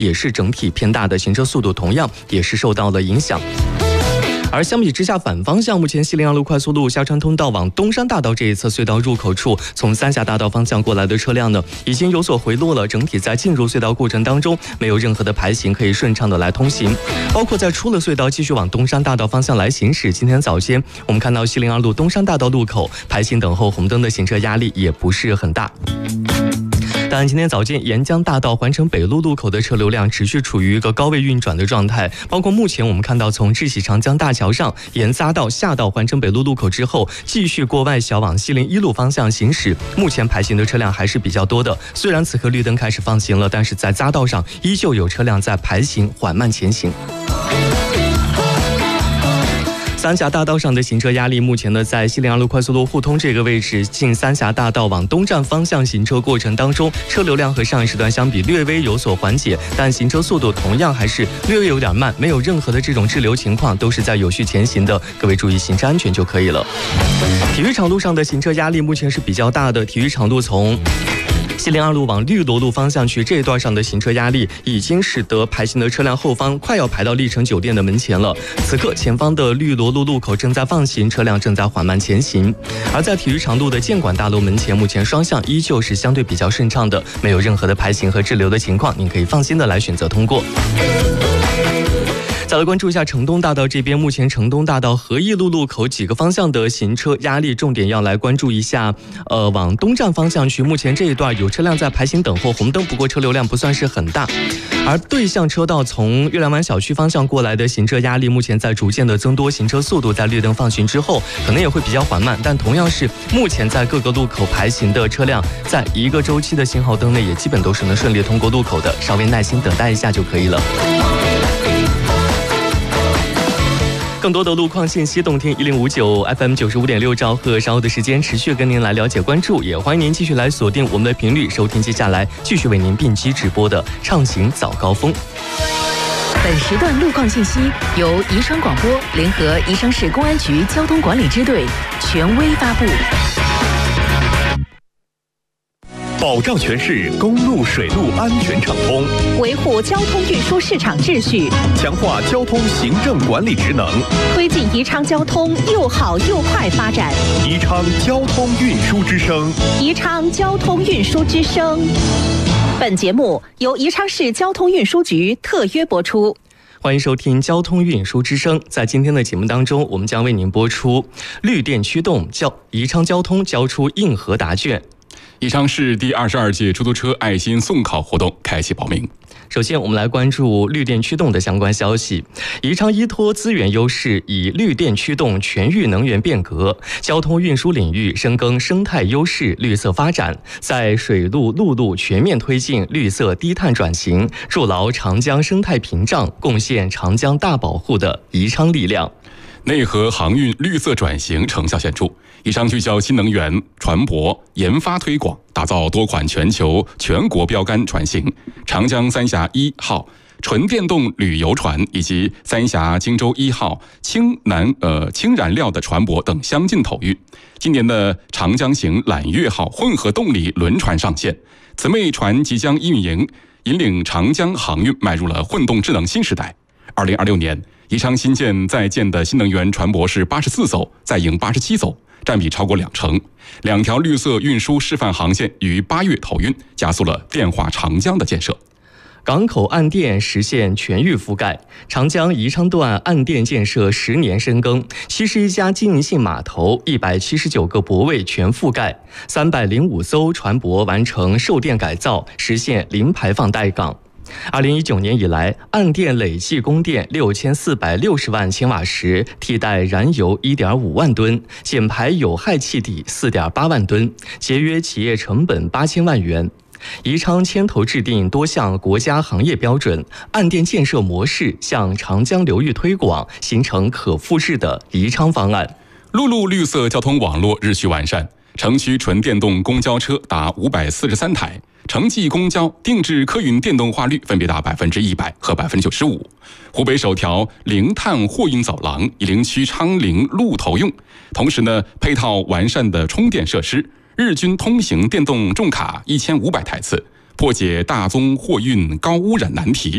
也是整体偏大的，行车速度同样也是受到了影响。而相比之下，反方向目前西陵2路快速路下川通道往东山大道这一侧隧道入口处，从三峡大道方向过来的车辆呢，已经有所回落了。整体在进入隧道过程当中，没有任何的排行，可以顺畅的来通行。包括在出了隧道继续往东山大道方向来行驶，今天早间我们看到西陵2路东山大道路口排行等候红灯的行车压力也不是很大。当然，今天早间沿江大道环城北路路口的车流量持续处于一个高位运转的状态，包括目前我们看到从智喜长江大桥上沿匝道下到环城北路路口之后，继续过外小往西陵1路方向行驶，目前排行的车辆还是比较多的。虽然此刻绿灯开始放行了，但是在匝道上依旧有车辆在排行缓慢前行。三峡大道上的行车压力，目前呢在西陵2路快速路互通这个位置，进三峡大道往东站方向行车过程当中，车流量和上一时段相比略微有所缓解，但行车速度同样还是略微有点慢，没有任何的这种滞留情况，都是在有序前行的，各位注意行车安全就可以了。体育场路上的行车压力目前是比较大的，体育场路从西陵2路往绿萝路方向去这一段上的行车压力，已经使得排行的车辆后方快要排到丽城酒店的门前了。此刻前方的绿萝路路口正在放行，车辆正在缓慢前行。而在体育场路的建管大楼门前，目前双向依旧是相对比较顺畅的，没有任何的排行和滞留的情况，您可以放心的来选择通过。再来关注一下城东大道这边，目前城东大道和义路路口几个方向的行车压力，重点要来关注一下。往东站方向去，目前这一段有车辆在排行等候红灯，不过车流量不算是很大。而对向车道从月亮湾小区方向过来的行车压力，目前在逐渐的增多，行车速度在绿灯放行之后，可能也会比较缓慢，但同样是目前在各个路口排行的车辆，在一个周期的信号灯内，也基本都是能顺利通过路口的，稍微耐心等待一下就可以了。更多的路况信息，动听1059 FM 95.6兆赫，稍后的时间持续跟您来了解关注，也欢迎您继续来锁定我们的频率，收听接下来继续为您并机直播的畅行早高峰。 本时段路况信息由宜昌广播联合宜昌市公安局交通管理支队权威发布。 保障全市公路水路安全畅通， 维护交通运输市场秩序， 强化交通行政管理职能， 推进宜昌交通又好又快发展。 宜昌交通运输之声， 宜昌交通运输之声。本节目由宜昌市交通运输局特约播出。 欢迎收听交通运输之声。在今天的节目当中，我们将为您播出绿电驱动宜昌交通交出硬核答卷。 宜昌市第22届出租车爱心送考活动开启报名。 首先我们来关注绿电驱动的相关消息。宜昌依托资源优势，以绿电驱动全域能源变革，交通运输领域深耕生态优势绿色发展，在水路陆路全面推进绿色低碳转型，筑牢长江生态屏障，贡献长江大保护的宜昌力量。 内河航运绿色转型成效显著，宜昌聚焦新能源船舶研发推广，打造多款全球全国标杆船型，长江三峡1号纯电动旅游船以及三峡荆州1号氢燃料的船舶等相继投运。今年的长江型揽月号混合动力轮船上线，此类船即将运营，引领长江航运迈入了混动智能新时代。2026年，宜昌新建在建的新能源船舶是84艘，在营87艘，占比超过20%。2条绿色运输示范航线于8月投运，加速了电化长江的建设。 港口岸电实现全域覆盖，长江宜昌段岸电建设10年深耕，71家经营性码头，179个泊位全覆盖，305艘船舶完成售电改造，实现零排放待港。2019年以来，岸电累计供电6460万千瓦时，替代燃油1.5万吨，减排有害气体4.8万吨，节约企业成本8000万元。宜昌牵头制定多项国家行业标准，岸电建设模式向长江流域推广，形成可复制的宜昌方案。 陆路绿色交通网络日趋完善，城区纯电动公交车达543台，城际公交定制客运电动化率分别达100%和95%。湖北首条零碳货运走廊以陵区昌陵路投用，同时配套完善的充电设施，日均通行电动重卡1500台次， 破解大宗货运高污染难题。